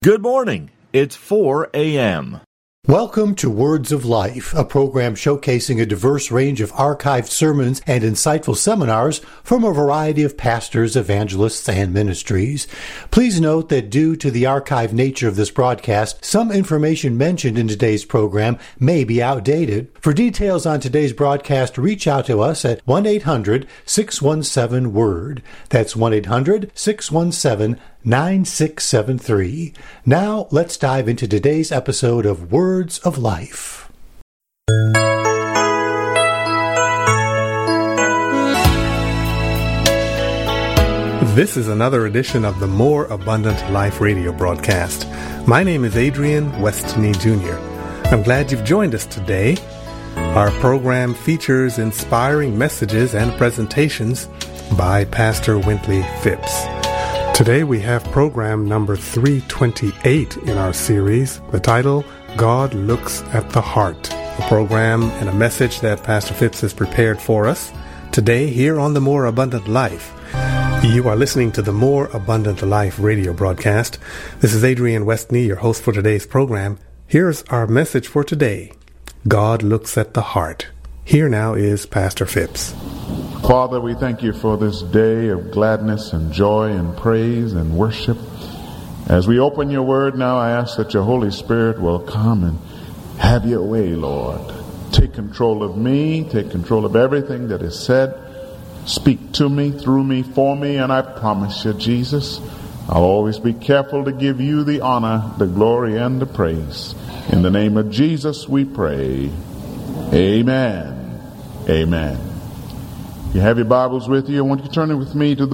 Good morning. It's 4 a.m. Welcome to Words of Life, a program showcasing a diverse range of archived sermons and insightful seminars from a variety of pastors, evangelists, and ministries. Please note that due to the archived nature of this broadcast, some information mentioned in today's program may be outdated. For details on today's broadcast, reach out to us at 1-800-617-WORD. That's 1-800-617-9673. Now, let's dive into today's episode of Words of Life. This is another edition of the More Abundant Life radio broadcast. My name is Adrian Westney Jr. I'm glad you've joined us today. Our program features inspiring messages and presentations by Pastor Wintley Phipps. Today we have program number 328 in our series, the title, God Looks at the Heart, a program and a message that Pastor Phipps has prepared for us today here on the More Abundant Life. You are listening to the More Abundant Life radio broadcast. This is Adrian Westney, your host for today's program. Here's our message for today, God Looks at the Heart. Here now is Pastor Phipps. Father, we thank you for this day of gladness and joy and praise and worship. As we open your word now, I ask that your Holy Spirit will come and have your way, Lord. Take control of me, take control of everything that is said. Speak to me, through me, for me, and I promise you, Jesus, I'll always be careful to give you the honor, the glory, and the praise. In the name of Jesus we pray. Amen. Amen. You have your Bibles with you. I want you to turn it with me to the